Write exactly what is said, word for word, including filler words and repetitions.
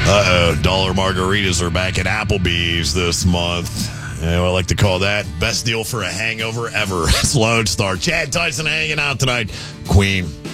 Uh-oh, dollar margaritas are back at Applebee's this month. You know, I like to call that best deal for a hangover ever. It's Lone Star. Chad Tyson hanging out tonight. Queen.